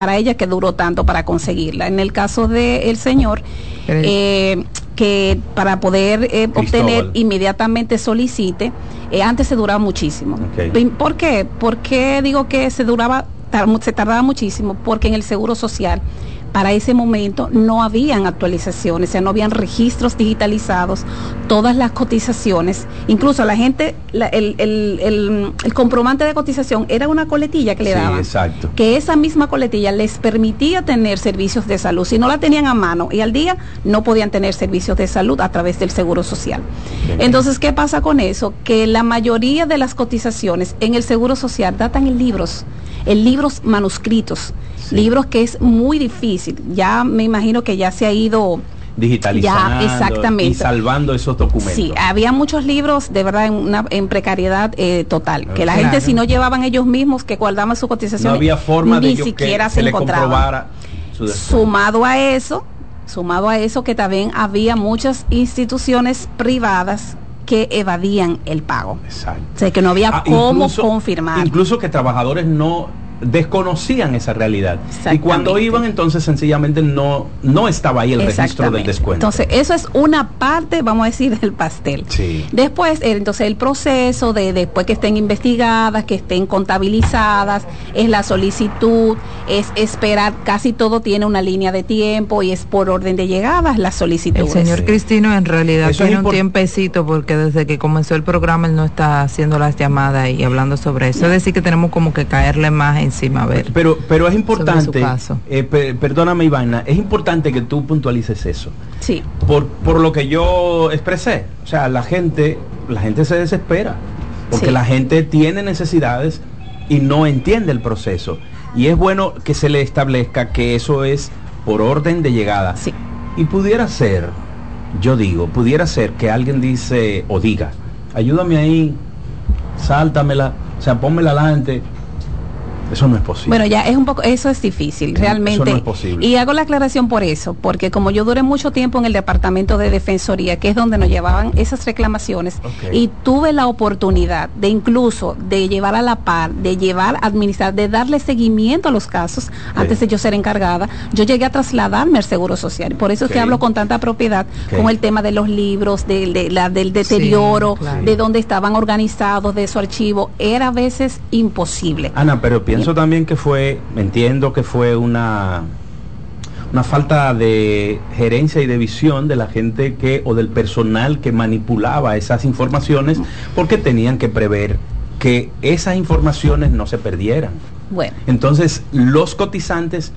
para ella que duró tanto para conseguirla. En el caso del señor, que para poder obtener inmediatamente solicite, antes se duraba muchísimo. Okay. ¿Por qué? ¿Por qué digo que se tardaba muchísimo? Porque en el Seguro Social, para ese momento no habían actualizaciones, o sea, no habían registros digitalizados, todas las cotizaciones, incluso la gente, el comprobante de cotización era una coletilla que le daban, exacto, que esa misma coletilla les permitía tener servicios de salud. Si no la tenían a mano y al día, no podían tener servicios de salud a través del Seguro Social. Okay. Entonces, ¿qué pasa con eso? Que la mayoría de las cotizaciones en el Seguro Social datan en libros manuscritos, libros que es muy difícil. Ya me imagino que ya se ha ido digitalizando, ya, exactamente, y salvando esos documentos. Sí, había muchos libros de verdad en precariedad total, que la gente, si no llevaban ellos mismos, que guardaban su cotización, no había forma ni de siquiera que se encontraban. Sumado a eso que también había muchas instituciones privadas que evadían el pago. Exacto. O sea, que no había cómo confirmar. Incluso que trabajadores no desconocían esa realidad, y cuando iban, entonces sencillamente no estaba ahí el registro del descuento. Entonces eso es una parte, vamos a decir, del pastel. Sí. Después, entonces el proceso de después que estén investigadas, que estén contabilizadas, es la solicitud, es esperar, casi todo tiene una línea de tiempo y es por orden de llegadas las solicitudes. El señor Cristino en realidad eso tiene un tiempecito, porque desde que comenzó el programa él no está haciendo las llamadas y hablando sobre eso. Es decir, que tenemos como que caerle más encima, a ver. Pero es importante, perdóname Ivana, es importante que tú puntualices eso. Sí. Por lo que yo expresé. O sea, la gente se desespera, porque la gente tiene necesidades y no entiende el proceso. Y es bueno que se le establezca que eso es por orden de llegada. Sí. Y pudiera ser que alguien dice o diga, ayúdame ahí, sáltamela, o sea, pónmela adelante. Eso no es posible. Bueno, ya es un poco, eso es difícil, realmente. Eso no es posible. Y hago la aclaración por eso, porque como yo duré mucho tiempo en el departamento de Defensoría, que es donde nos llevaban esas reclamaciones, y tuve la oportunidad de incluso de llevar a la par, de llevar a administrar, de darle seguimiento a los casos, antes de yo ser encargada, yo llegué a trasladarme al Seguro Social. Por eso es que hablo con tanta propiedad, con el tema de los libros, del deterioro, de dónde estaban organizados, de su archivo. Era a veces imposible. Ana, pero pienso también que entiendo que fue una falta de gerencia y de visión de la gente o del personal que manipulaba esas informaciones, porque tenían que prever que esas informaciones no se perdieran. Bueno. Entonces, los cotizantes,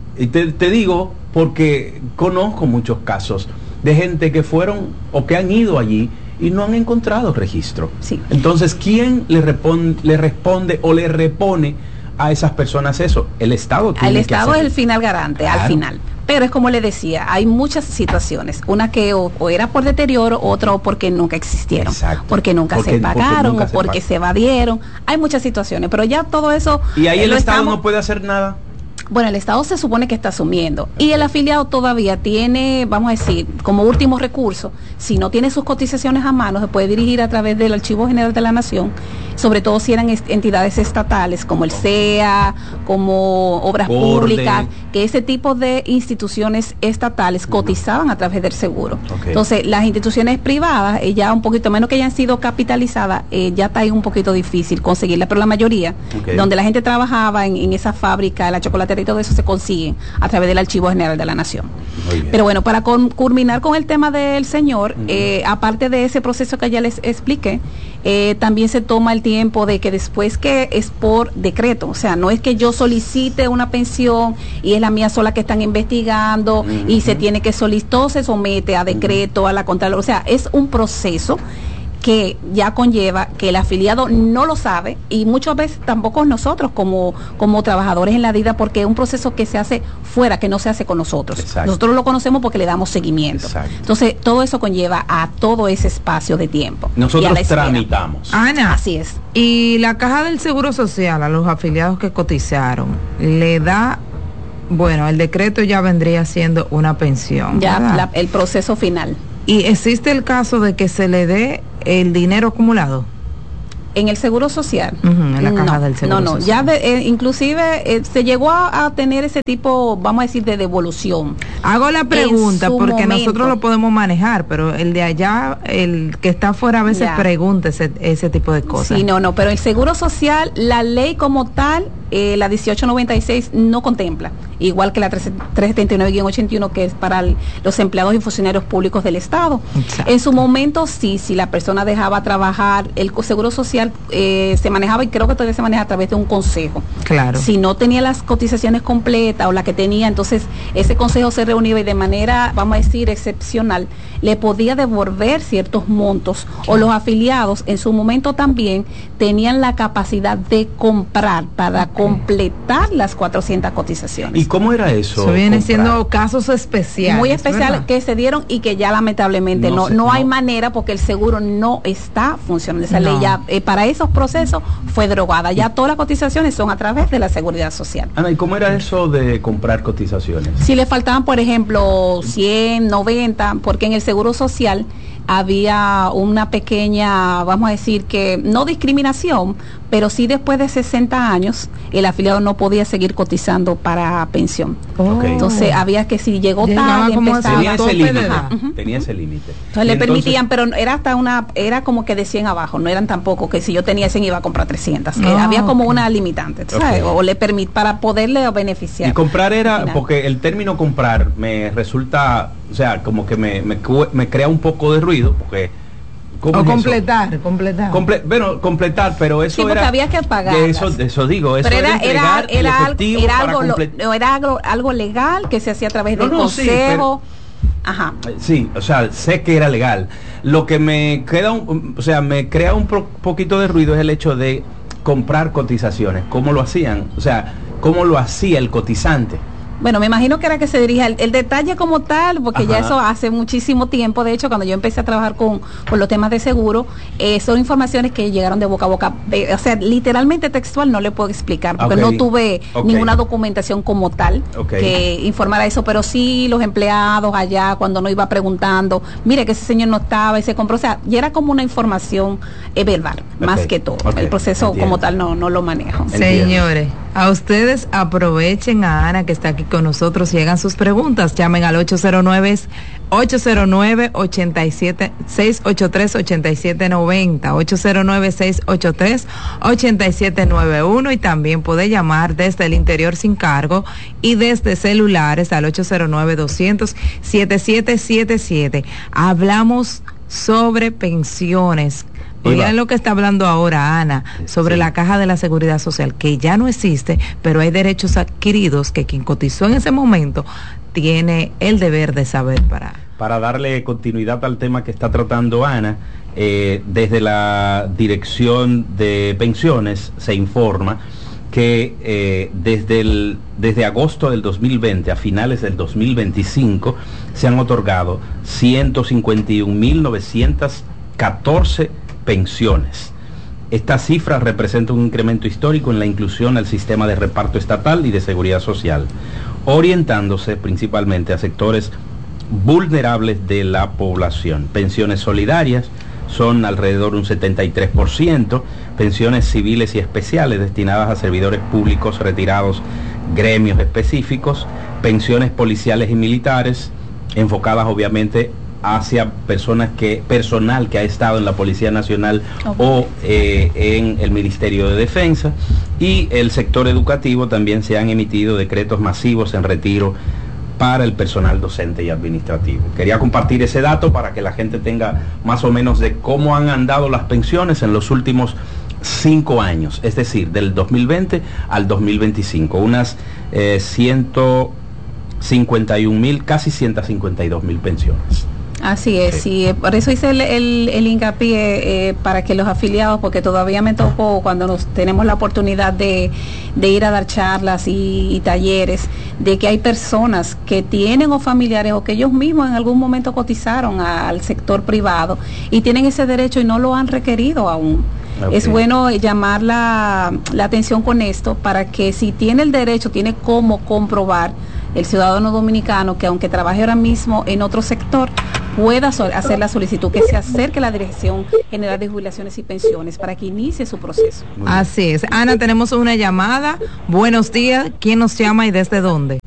te digo porque conozco muchos casos de gente que fueron o que han ido allí y no han encontrado registro. Sí. Entonces, ¿quién le responde o le repone a esas personas eso? El Estado tiene el Estado que es el final garante, al final. Pero es como le decía, hay muchas situaciones, una que o era por deterioro, otra o porque nunca existieron. Exacto. Porque nunca se pagaron, o porque se evadieron. Hay muchas situaciones, pero ya todo eso... ¿Y ahí el Estado no puede hacer nada? Bueno, el Estado se supone que está asumiendo, y el afiliado todavía tiene, vamos a decir, como último recurso, si no tiene sus cotizaciones a mano, se puede dirigir a través del Archivo General de la Nación, sobre todo si eran entidades estatales como el CEA, como Obras Públicas, que ese tipo de instituciones estatales cotizaban a través del seguro. Entonces, las instituciones privadas, ya un poquito menos que hayan sido capitalizadas, ya está ahí un poquito difícil conseguirla, pero la mayoría, donde la gente trabajaba en esa fábrica, la chocolatería y todo eso, se consiguen a través del Archivo General de la Nación. Pero bueno, para culminar con el tema del señor, aparte de ese proceso que ya les expliqué, también se toma el tiempo de que después que es por decreto, o sea, no es que yo solicite una pensión y es la mía sola que están investigando y se tiene que solicitar, todo se somete a decreto, a la Contraloría, o sea, es un proceso que ya conlleva que el afiliado no lo sabe, y muchas veces tampoco nosotros como trabajadores en la DIDA, porque es un proceso que se hace fuera, que no se hace con nosotros. Exacto. Nosotros lo conocemos porque le damos seguimiento. Exacto. Entonces, todo eso conlleva a todo ese espacio de tiempo. Nosotros tramitamos. Ana, así es. Y la Caja del Seguro Social a los afiliados que cotizaron, le da... Bueno, el decreto ya vendría siendo una pensión. Ya el proceso final. ¿Y existe el caso de que se le dé el dinero acumulado? En el Seguro Social. En la caja del Seguro Social. Ya inclusive se llegó a tener ese tipo, vamos a decir, de devolución. Hago la pregunta porque nosotros lo podemos manejar, pero el de allá, el que está afuera a veces pregunta ese tipo de cosas. Sí, pero el Seguro Social, la ley como tal, la 1896 no contempla, igual que la 379-81, que es para los empleados y funcionarios públicos del Estado. Exacto. En su momento, sí, si la persona dejaba trabajar, el Seguro Social se manejaba, y creo que todavía se maneja a través de un consejo. Claro. Si no tenía las cotizaciones completas o la que tenía, entonces ese consejo se reunía y de manera, vamos a decir, excepcional, le podía devolver ciertos montos, o los afiliados en su momento también tenían la capacidad de comprar para completar las 400 cotizaciones. ¿Y cómo era eso? Eso viene siendo casos especiales. Muy especiales, ¿verdad? Que se dieron y que ya lamentablemente no hay manera, porque el seguro no está funcionando. Esa ley ya para esos procesos fue derogada. Ya todas las cotizaciones son a través de la Seguridad Social. Ana, ¿y cómo era eso de comprar cotizaciones? Si le faltaban, por ejemplo, 100, 90, porque en el Seguro Social había una pequeña, vamos a decir que, no discriminación, pero sí después de 60 años, el afiliado no podía seguir cotizando para pensión. Okay. Entonces había que, si llegó tarde, empezaba. Tenía ese límite. Entonces le permitían, pero era como que de 100 abajo, no eran tampoco que si yo tenía 100 iba a comprar 300, que había como una limitante, ¿sabes? O le para poderle beneficiar. Y comprar era, porque el término comprar me resulta, o sea, como que me crea un poco de ruido, porque completar. Completar, pero eso sí, era, había que pagar. Eso digo, eso pero era algo legal que se hacía a través del consejo. Ajá. Sí, o sea, sé que era legal. Lo que me crea un poquito de ruido es el hecho de comprar cotizaciones. ¿Cómo lo hacían? O sea, ¿cómo lo hacía el cotizante? Bueno, me imagino que era que se dirija el detalle como tal, porque ya eso hace muchísimo tiempo. De hecho, cuando yo empecé a trabajar con los temas de seguro, son informaciones que llegaron de boca a boca. O sea, literalmente textual no le puedo explicar, porque no tuve ninguna documentación como tal que informara eso, pero sí los empleados allá, cuando no iba preguntando, mire que ese señor no estaba y se compró. O sea, ya era como una información verbal, más que todo. El proceso como tal no lo manejo. Señores, a ustedes aprovechen a Ana, que está aquí con nosotros, y hagan sus preguntas. Llamen al 809-683-8790, 809-683-8791, y también puede llamar desde el interior sin cargo y desde celulares al 809-200-7777. Hablamos sobre pensiones. Oigan lo que está hablando ahora Ana sobre la caja de la Seguridad Social, que ya no existe, pero hay derechos adquiridos que quien cotizó en ese momento tiene el deber de saber para darle continuidad al tema que está tratando Ana. Desde la Dirección de Pensiones se informa que desde agosto del 2020 a finales del 2025 se han otorgado 151.914 pensiones. Esta cifra representa un incremento histórico en la inclusión al sistema de reparto estatal y de seguridad social, orientándose principalmente a sectores vulnerables de la población. Pensiones solidarias son alrededor de un 73%, pensiones civiles y especiales destinadas a servidores públicos retirados, gremios específicos, pensiones policiales y militares, enfocadas obviamente hacia personal que ha estado en la Policía Nacional o en el Ministerio de Defensa, y el sector educativo. También se han emitido decretos masivos en retiro para el personal docente y administrativo. Quería compartir ese dato para que la gente tenga más o menos de cómo han andado las pensiones en los últimos 5 años, es decir, del 2020 al 2025, unas 151.000, casi 152.000 pensiones. Así es, sí, por eso hice el hincapié para que los afiliados, porque todavía me tocó cuando tenemos la oportunidad de ir a dar charlas y talleres, de que hay personas que tienen o familiares o que ellos mismos en algún momento cotizaron al sector privado y tienen ese derecho y no lo han requerido aún. Es bueno llamar la atención con esto para que si tiene el derecho, tiene cómo comprobar el ciudadano dominicano que aunque trabaje ahora mismo en otro sector, pueda hacer la solicitud, que se acerque a la Dirección General de Jubilaciones y Pensiones para que inicie su proceso. Así es. Ana, tenemos una llamada. Buenos días. ¿Quién nos llama y desde dónde?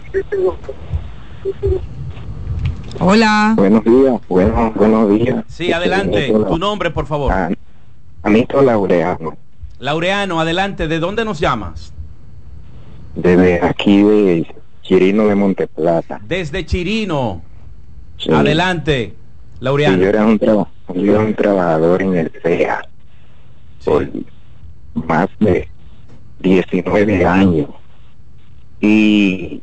Hola. Buenos días, buenos días. Sí, adelante. Tu nombre, por favor. Anito Laureano. Laureano, adelante. ¿De dónde nos llamas? Desde aquí de Chirino de Monteplata. Desde Chirino. Sí. Adelante, Laureano. Sí, yo era un trabajador en el CEA por más de 19 años. Y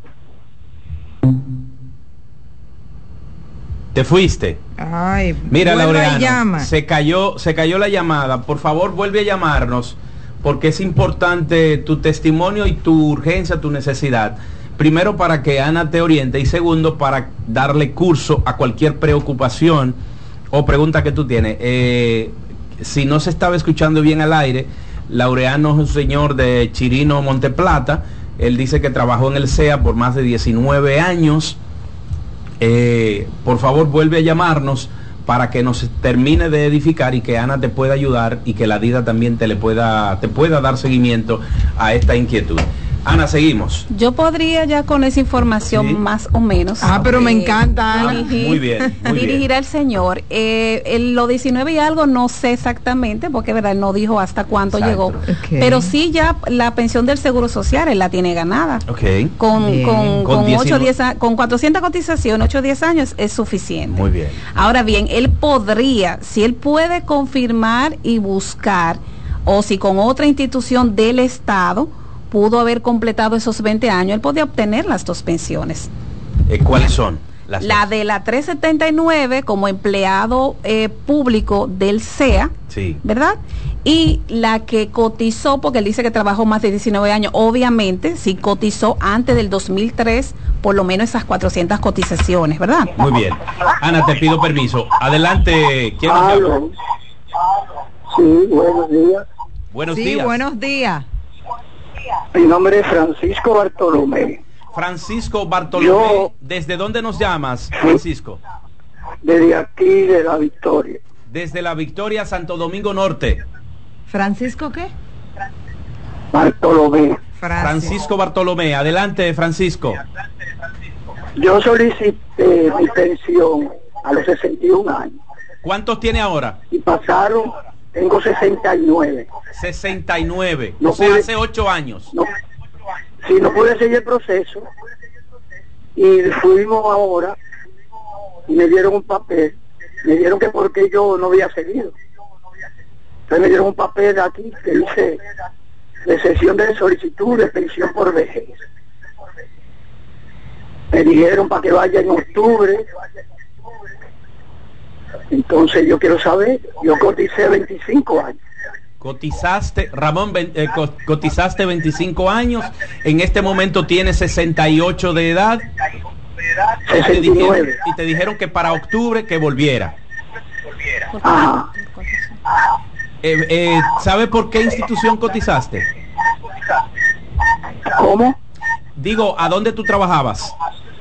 te fuiste. Ay, mira, Laureano, se cayó la llamada. Por favor, vuelve a llamarnos, porque es importante tu testimonio y tu urgencia, tu necesidad. Primero, para que Ana te oriente, y segundo, para darle curso a cualquier preocupación o pregunta que tú tienes. Si no se estaba escuchando bien al aire, Laureano es un señor de Chirino, Monteplata. Él dice que trabajó en el CEA por más de 19 años. Por favor, vuelve a llamarnos para que nos termine de edificar y que Ana te pueda ayudar y que la DIDA también te pueda dar seguimiento a esta inquietud. Ana, seguimos. Yo podría ya con esa información más o menos. Pero me encanta, Ana. Muy bien. Dirigir al señor. Los 19 y algo no sé exactamente, porque verdad él no dijo hasta cuánto llegó. Okay. Pero sí ya la pensión del Seguro Social él la tiene ganada. Okay. Con 400 cotizaciones, 8 o 10 años es suficiente. Muy bien. Ahora bien, él podría, si él puede confirmar y buscar, o si con otra institución del Estado pudo haber completado esos 20 años, él podía obtener las dos pensiones. ¿Cuáles son? La de la 379 como empleado público del CEA, sí, ¿verdad? Y la que cotizó, porque él dice que trabajó más de 19 años, obviamente, si cotizó antes del 2003, por lo menos esas 400 cotizaciones, ¿verdad? Muy bien. Ana, te pido permiso. Adelante. ¿Quién nos llama? Sí, buenos días. Buenos días. Buenos días. Mi nombre es Francisco Bartolomé. Francisco Bartolomé, ¿desde dónde nos llamas, Francisco? Desde aquí, de La Victoria. Desde La Victoria, Santo Domingo Norte. ¿Francisco qué? Bartolomé. Francisco Bartolomé, adelante, Francisco. Yo solicité mi pensión a los 61 años. ¿Cuántos tiene ahora? Y pasaron, tengo 69. 69, no, o sea, hace 8 años. No, sí, no pude seguir el proceso. Y fuimos ahora y me dieron un papel. Me dieron que porque yo no había seguido. Entonces me dieron un papel aquí que dice de sesión de solicitud de pensión por vejez. Me dijeron para que vaya en octubre. Entonces yo quiero saber, yo coticé 25 años. Cotizaste, Ramón, cotizaste 25 años, en este momento tienes 68 de edad. 69. Y te dijeron que para octubre que volviera. Ajá. ¿Sabe por qué institución cotizaste? ¿Cómo? Digo, ¿a dónde tú trabajabas?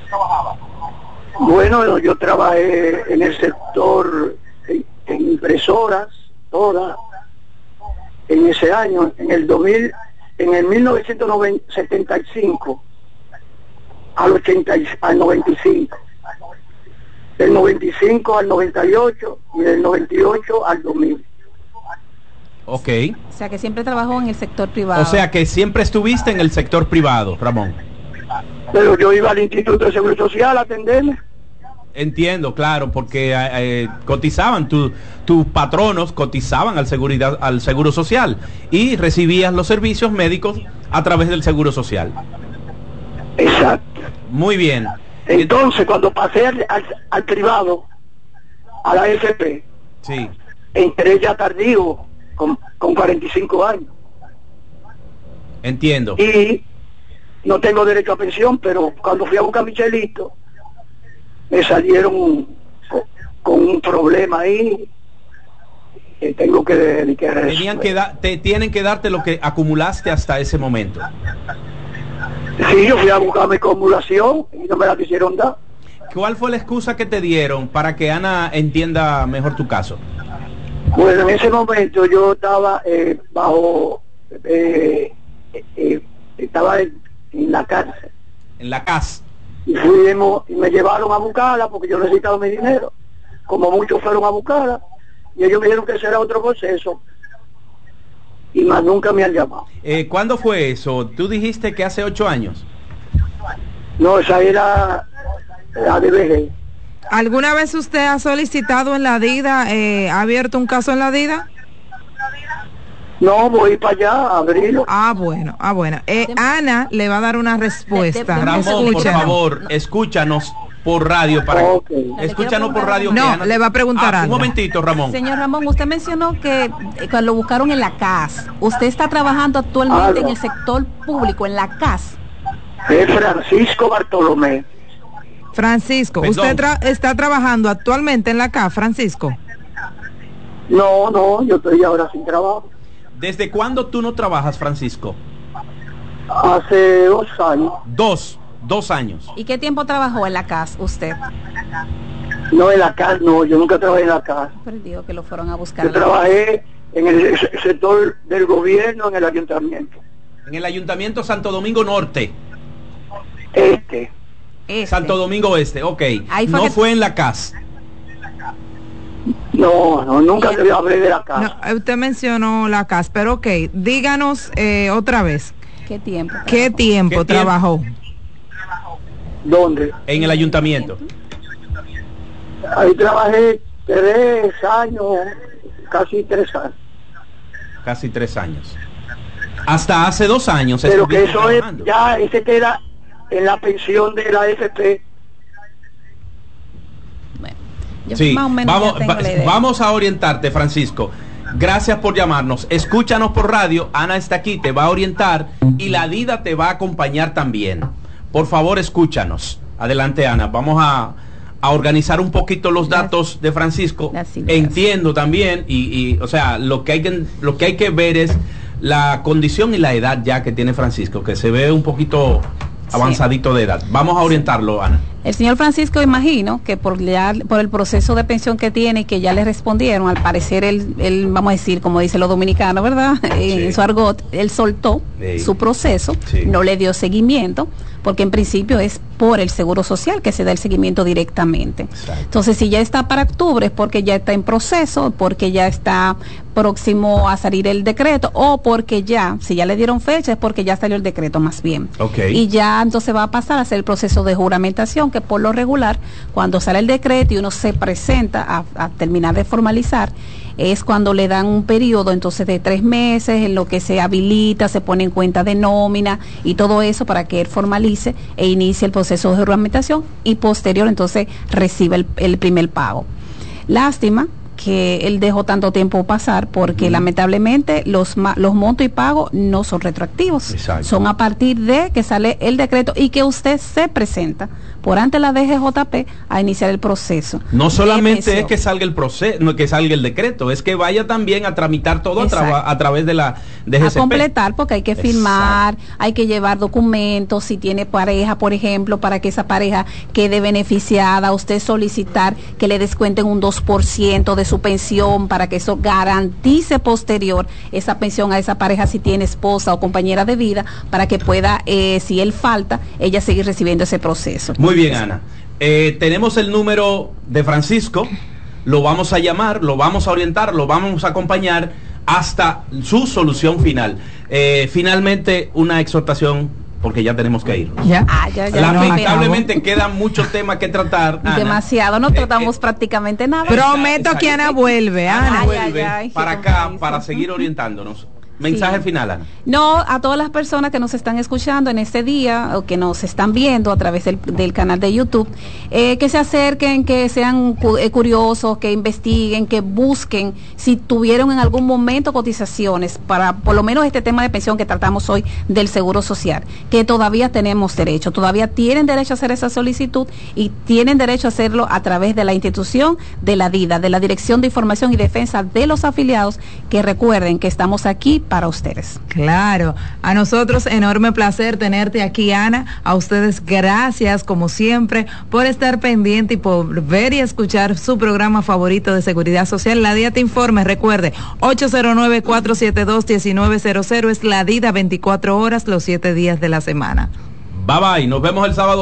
Bueno, yo trabajé en el sector en impresoras, todas, en ese año, en el 2000, en el 1975 al 95, del 95 al 98 y del 98 al 2000. Ok. O sea que siempre trabajó en el sector privado. O sea que siempre estuviste en el sector privado, Ramón. Pero yo iba al Instituto de Seguro Social a atenderme. Entiendo, claro, porque cotizaban, tus patronos cotizaban al Seguro Social y recibías los servicios médicos a través del Seguro Social. Exacto. Muy bien. Entonces, cuando pasé al privado, a la AFP, sí, entré ya tardío, con 45 años. Entiendo. Y no tengo derecho a pensión, pero cuando fui a buscar mi chelito, me salieron con un problema ahí que tengo que dedicar. Tienen que darte lo que acumulaste hasta ese momento. Sí, yo fui a buscar mi acumulación y no me la quisieron dar. ¿cuál fue la excusa que te dieron para que Ana entienda mejor tu caso? Bueno, en ese momento yo estaba estaba en la cárcel. En la casa. Y fuimos y me llevaron a buscarla porque yo necesitaba mi dinero. Como muchos fueron a buscarla y ellos me dijeron que ese era otro proceso y más nunca me han llamado. ¿Cuándo fue eso? Tú dijiste que hace 8 años. No, esa era la DBG. ¿Alguna vez usted ha solicitado en la DIDA, ha abierto un caso en la DIDA? No, voy para allá a abrirlo. Bueno. Ana le va a dar una respuesta. Ramón, por favor, escúchanos por radio. Escúchanos por radio. No, le va a preguntar un momentito, Ramón. Señor Ramón, usted mencionó que cuando lo buscaron en la CAS, usted está trabajando actualmente en el sector público, en la CAS. Es Francisco Bartolomé. Francisco, ¿usted está trabajando actualmente en la CAS, Francisco? No, yo estoy ahora sin trabajo. ¿Desde cuándo tú no trabajas, Francisco? Hace 2 años. 2 años. ¿Y qué tiempo trabajó en la CAS usted? No, en la CAS no, yo nunca trabajé en la CAS. Pero digo que lo fueron a buscar. Yo trabajé en el sector del gobierno, en el ayuntamiento. En el ayuntamiento Santo Domingo Norte. Santo Domingo Este, ok. No fue en la CAS. No, nunca te hablé de la CAS. No, usted mencionó la CAS, pero ok, díganos otra vez. ¿Qué tiempo trabajó? ¿Dónde? En el ayuntamiento. Ahí trabajé 3 años, casi 3 años. Casi 3 años. Hasta hace 2 años. Pero que eso trabajando. Ya ese queda en la pensión de la FP. Sí, vamos a orientarte, Francisco. Gracias por llamarnos. Escúchanos por radio. Ana está aquí, te va a orientar y la DIDA te va a acompañar también. Por favor, escúchanos. Adelante, Ana. Vamos a organizar un poquito los datos de Francisco. Entiendo también y o sea, lo que hay que ver es la condición y la edad ya que tiene Francisco, que se ve un poquito avanzadito de edad. Vamos a orientarlo, Ana. El señor Francisco, imagino que por el proceso de pensión que tiene y que ya le respondieron, al parecer él vamos a decir, como dicen los dominicanos, ¿verdad? En su argot, él soltó su proceso, no le dio seguimiento, porque en principio es por el Seguro Social que se da el seguimiento directamente. Exacto. Entonces, si ya está para octubre es porque ya está en proceso, porque ya está próximo a salir el decreto, o porque ya, si ya le dieron fecha, es porque ya salió el decreto más bien. Y ya entonces va a pasar a hacer el proceso de juramentación, que por lo regular, cuando sale el decreto y uno se presenta a terminar de formalizar, es cuando le dan un periodo entonces de 3 meses en lo que se habilita, se pone en cuenta de nómina y todo eso para que él formalice e inicie el proceso de juramentación y posterior entonces recibe el primer pago. Lástima que él dejó tanto tiempo pasar porque lamentablemente los montos y pagos no son retroactivos. Exacto. Son a partir de que sale el decreto y que usted se presenta por ante la DGJP a iniciar el proceso. No solamente es que salga el proceso, no que salga el decreto, es que vaya también a tramitar todo a través de la DGCP. A completar, porque hay que firmar, hay que llevar documentos, si tiene pareja, por ejemplo, para que esa pareja quede beneficiada, usted solicitar que le descuenten un 2% de su pensión para que eso garantice posterior esa pensión a esa pareja si tiene esposa o compañera de vida, para que pueda, si él falta, ella seguir recibiendo ese proceso. Muy bien, Ana. Tenemos el número de Francisco, lo vamos a llamar, lo vamos a orientar, lo vamos a acompañar hasta su solución final. Finalmente, una exhortación, porque ya tenemos que ir. Lamentablemente quedan muchos temas que tratar, Ana. Demasiado, no tratamos prácticamente nada. Prometo que Ana vuelve, Ana. Vuelve para acá para seguir orientándonos. Mensaje final, Ana. No, a todas las personas que nos están escuchando en este día o que nos están viendo a través del canal de YouTube, que se acerquen, que sean curiosos, que investiguen, que busquen si tuvieron en algún momento cotizaciones para por lo menos este tema de pensión que tratamos hoy del Seguro Social, que todavía tenemos derecho, todavía tienen derecho a hacer esa solicitud y tienen derecho a hacerlo a través de la institución de la DIDA, de la Dirección de Información y Defensa de los Afiliados, que recuerden que estamos aquí para ustedes. Claro, a nosotros enorme placer tenerte aquí, Ana. A ustedes gracias como siempre por estar pendiente y por ver y escuchar su programa favorito de seguridad social, La Dida Te Informe. Recuerde, 809-472-1900 es La Dida, 24 horas los 7 días de la semana. Bye bye, nos vemos el sábado.